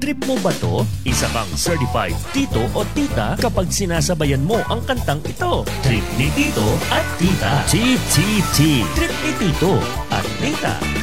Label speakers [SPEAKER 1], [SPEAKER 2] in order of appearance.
[SPEAKER 1] Trip mo ba to? Isa kang certified tito o tita kapag sinasabayan mo ang kantang ito. Trip ni Tito at Tita. TTT. Trip ni Tito at Tita.